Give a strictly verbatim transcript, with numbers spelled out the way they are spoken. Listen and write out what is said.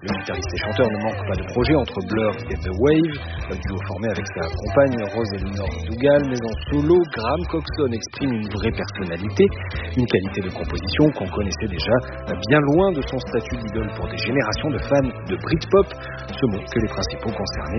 Le guitariste et chanteur ne manque pas de projets entre Blur et The Wave, un duo formé avec sa compagne Rose Eleanor Dougal, mais en solo, Graham Coxon exprime une vraie personnalité, une qualité de composition qu'on connaissait déjà, bien loin de son statut d'idole pour des générations de fans de Britpop, ce mot que les principaux concernés